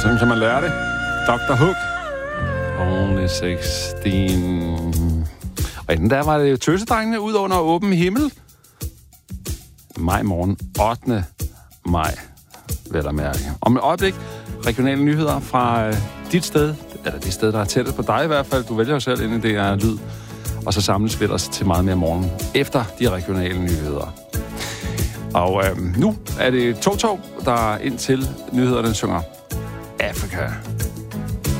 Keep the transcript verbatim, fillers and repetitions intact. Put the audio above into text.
Sådan kan man lære det. doktor Hook. Only seksten. Og inden der var det tøsedrengene ud under åben himmel. Maj morgen. ottende maj. Vel at mærke. Om et øjeblik. Regionale nyheder fra øh, dit sted. Eller det sted, der er tættet på dig i hvert fald. Du vælger jo selv, inden det er lyd. Og så samles vi ellers til meget mere morgen. Efter de regionale nyheder. Og øh, nu er det Toto, der ind til nyhederne synger Africa.